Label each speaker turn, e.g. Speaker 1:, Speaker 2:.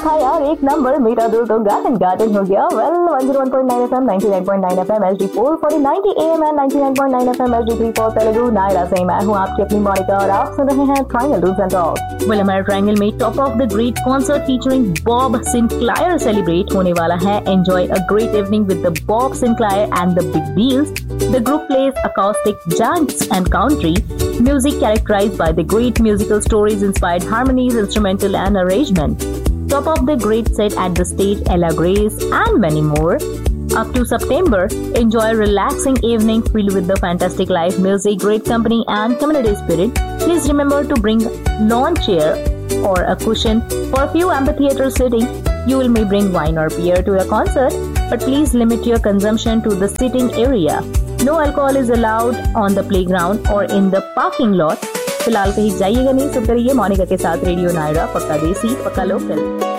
Speaker 1: था यार एक नंबर, मेरा दिल तो गार्डन गार्डन हो गया। Well 101.9 FM, 99.9 FM HD4 for 90 AM and 99.9 FM HD3 for Telugu Naira से मैं हूँ आपकी अपनी मोनिका और आप सुन रहे हैं triangle dos and talks. Well हमारे ट्रायंगल में top of the great concert featuring Bob सिंक्लायर celebrate होने वाला है। Enjoy a great evening with the Bob सिंक्लायर and the big बील्स। The group plays acoustic, jazz and country music characterized by the great musical stories, inspired harmonies, instrumental and arrangement. Top of the great set at the stage Ella Grace and many more. Up to September, enjoy a relaxing evening filled with the fantastic live music, great company and community spirit. Please remember to bring lawn chair or a cushion for a few amphitheater sitting. You will may bring wine or beer to the concert, but please limit your consumption to the sitting area. No alcohol is allowed on the playground or in the parking lot. फिलहाल कहीं जाइएगा नहीं, सुन करिए मोनिका के साथ radio Naira, पक्का देसी पक्का लोकल।